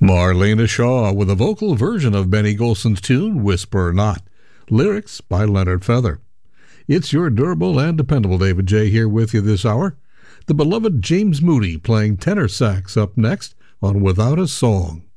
Marlena Shaw with a vocal version of Benny Golson's tune, Whisper Not. Lyrics by Leonard Feather. It's your durable and dependable David J. here with you this hour. The beloved James Moody playing tenor sax up next on Without a Song.